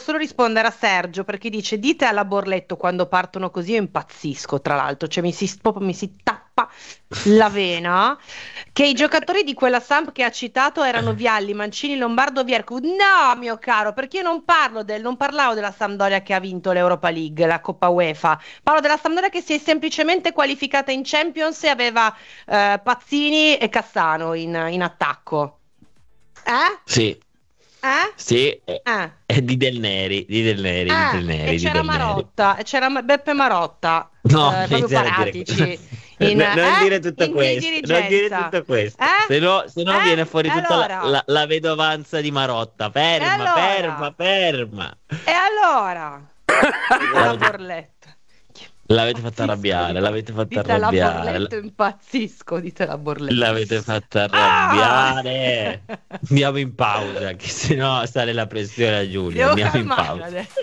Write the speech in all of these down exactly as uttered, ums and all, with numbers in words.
solo rispondere a Sergio perché dice dite alla Borletto quando partono così io impazzisco, tra l'altro, cioè mi si, proprio mi si tappa la vena, che i giocatori di quella Samp che ha citato erano Vialli, Mancini, Lombardo, Viercu. No, mio caro, perché io non parlo del, non parlavo della Sampdoria che ha vinto l'Europa League, la Coppa UEFA, parlo della Sampdoria che si è semplicemente qualificata in Champions e aveva eh, Pazzini e Cassano in, in attacco. Eh? Sì. Eh? Sì, è, Eh. è di Del Neri, di Del Neri, Eh, di Del Neri, e di c'era Del Neri. Marotta, e c'era Ma- Beppe Marotta, No, eh, proprio iniziare a dire paratici. que- In, no, non eh? dire tutto in questo, dirigenza. non dire tutto questo, Eh? se no, se no Eh? viene fuori E tutta la, allora? la, la vedovanza di Marotta. Ferma, E allora? ferma, ferma. E allora? Dite alla Borletto. L'avete fatta Impazzisco, arrabbiare, dite- l'avete fatta dite alla arrabbiare. Borletto, impazzisco, dite la Borletto. L'avete fatta Ah! arrabbiare. Andiamo in pausa, che sennò sale la pressione a Giulia. Devo Andiamo in calmare pausa. adesso.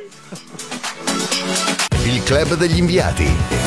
Il club degli inviati.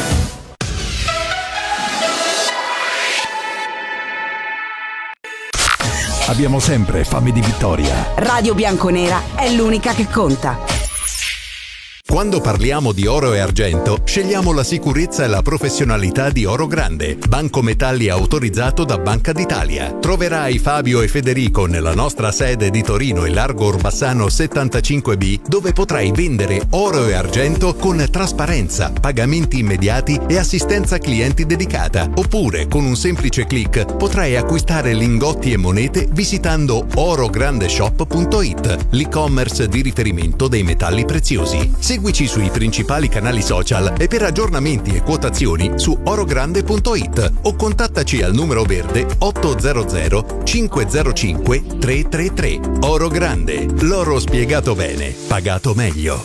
Abbiamo sempre fame di vittoria. Radio Bianconera è l'unica che conta. Quando parliamo di oro e argento, scegliamo la sicurezza e la professionalità di Oro Grande, banco metalli autorizzato da Banca d'Italia. Troverai Fabio e Federico nella nostra sede di Torino in Largo Orbassano settantacinque B, dove potrai vendere oro e argento con trasparenza, pagamenti immediati e assistenza clienti dedicata. Oppure, con un semplice click, potrai acquistare lingotti e monete visitando orograndeshop punto it, l'e-commerce di riferimento dei metalli preziosi. Seguici sui principali canali social e per aggiornamenti e quotazioni su orogrande punto it o contattaci al numero verde ottocento cinquecentocinque trecentotrentatré. Oro Grande, l'oro spiegato bene, pagato meglio.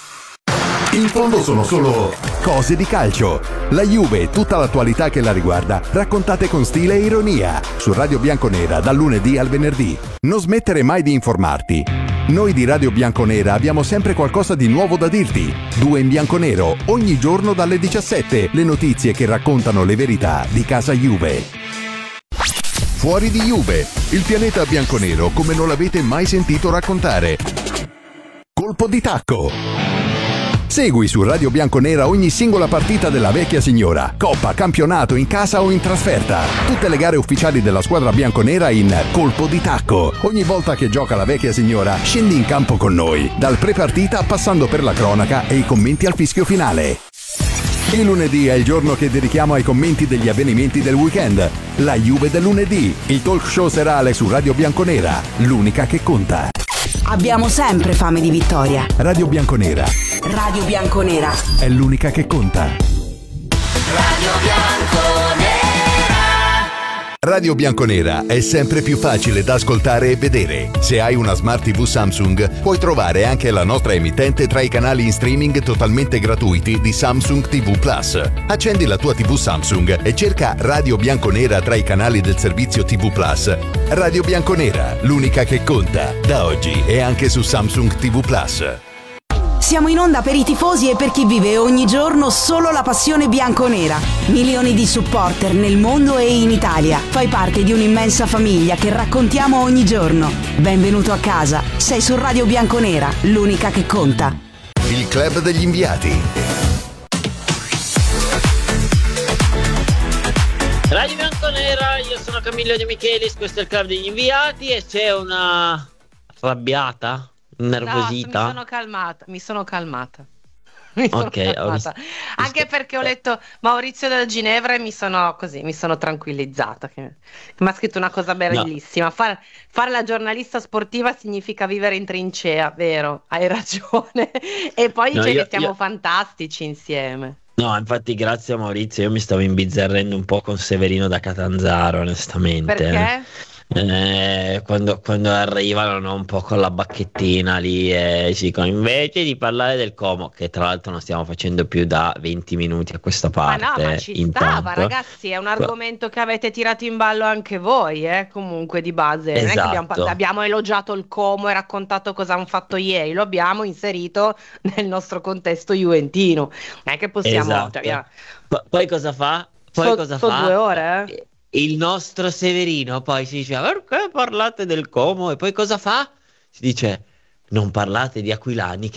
In fondo sono solo cose di calcio. La Juve e tutta l'attualità che la riguarda, raccontate con stile e ironia, su Radio Bianconera dal lunedì al venerdì. Non smettere mai di informarti. Noi di Radio Bianconera abbiamo sempre qualcosa di nuovo da dirti. Due in bianconero, ogni giorno dalle diciassette, le notizie che raccontano le verità di casa Juve. Fuori di Juve, il pianeta bianconero come non l'avete mai sentito raccontare. Colpo di tacco. Segui su Radio Bianconera ogni singola partita della vecchia signora, coppa, campionato, in casa o in trasferta. Tutte le gare ufficiali della squadra bianconera in Colpo di Tacco. Ogni volta che gioca la vecchia signora, scendi in campo con noi, dal pre-partita passando per la cronaca e i commenti al fischio finale. Il lunedì è il giorno che dedichiamo ai commenti degli avvenimenti del weekend. La Juve del lunedì, il talk show serale su Radio Bianconera, l'unica che conta. Abbiamo sempre fame di vittoria. Radio Bianconera Radio Bianconera è l'unica che conta. Radio Bianconera. Radio Bianconera è sempre più facile da ascoltare e vedere. Se hai una Smart tivù Samsung, puoi trovare anche la nostra emittente tra i canali in streaming totalmente gratuiti di Samsung tivù Plus. Accendi la tua tivù Samsung e cerca Radio Bianconera tra i canali del servizio tivù Plus. Radio Bianconera, l'unica che conta, da oggi e anche su Samsung tivù Plus. Siamo in onda per i tifosi e per chi vive ogni giorno solo la passione bianconera. Milioni di supporter nel mondo e in Italia. Fai parte di un'immensa famiglia che raccontiamo ogni giorno. Benvenuto a casa. Sei su Radio Bianconera, l'unica che conta. Il club degli inviati. Radio Bianconera, io sono Camillo De Michelis, questo è il club degli inviati e c'è una arrabbiata, nervosità. No, mi sono calmata, mi sono calmata. Mi sono Ok, ho calmata. visto- Anche perché ho letto Maurizio da Ginevra e mi sono così, mi sono tranquillizzata. Che, che mi ha scritto una cosa bellissima. Far- fare la giornalista sportiva significa vivere in trincea, vero? Hai ragione. E poi No, dice io- che siamo io- fantastici insieme. No, infatti grazie a Maurizio, io mi stavo imbizzarrendo un po' con Severino da Catanzaro, onestamente. Perché? Eh, quando, quando arrivano, no, un po' con la bacchettina lì e ci dicono invece di parlare del Como, che tra l'altro non stiamo facendo più da venti minuti a questa Ma parte. no, ma ci intanto. stava, ragazzi, è un argomento che avete tirato in ballo anche voi, eh, comunque di base. Non è che abbiamo, Esatto. abbiamo elogiato il Como e raccontato cosa hanno fatto ieri, lo abbiamo inserito nel nostro contesto juventino. Non è che possiamo... Esatto. cioè, via- P- poi cosa fa? Poi So- cosa so fa? due ore, eh? Il nostro Severino poi si dice perché parlate del Como? E poi cosa fa? Si dice non parlate di aquilani che